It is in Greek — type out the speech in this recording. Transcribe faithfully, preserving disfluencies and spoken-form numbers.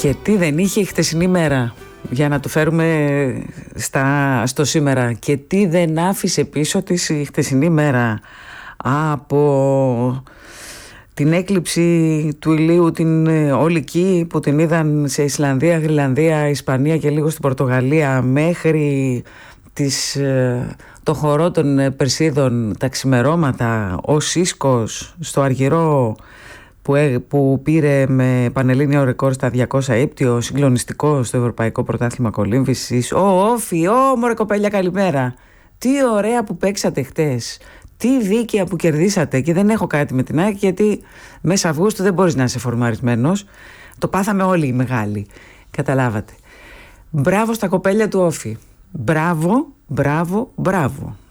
Και τι δεν είχε η χτεσινή μέρα, για να το φέρουμε στα, στο σήμερα. Και τι δεν άφησε πίσω της η χτεσινή μέρα. Από την έκλειψη του ηλίου την ολική που την είδαν σε Ισλανδία, Γρυλανδία, Ισπανία και λίγο στην Πορτογαλία, μέχρι τις, το χορό των Περσίδων, τα ξημερώματα, ο Σίσκος στο Αργυρό που, που πήρε με πανελλήνιο ρεκόρ στα διακόσια ύπτιο, συγκλονιστικό στο Ευρωπαϊκό Πρωτάθλημα Κολύμβησης. Ω Όφι, ω μωρέ κοπέλια, καλημέρα. Τι ωραία που παίξατε χτες. Τι δίκαια που κερδίσατε. Και δεν έχω κάτι με την ΑΕΚ, γιατί μέσα Αυγούστου δεν μπορείς να είσαι φορμαρισμένος. Το πάθαμε όλοι οι μεγάλοι. Καταλάβατε. Μπράβο στα κοπέλια του Όφι. Μπράβο, μπράβο, μπράβο.